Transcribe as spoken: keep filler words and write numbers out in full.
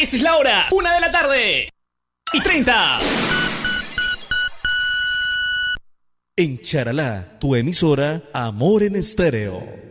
Esta es la hora, una de la tarde y treinta. En Charalá, tu emisora Amor en Estéreo.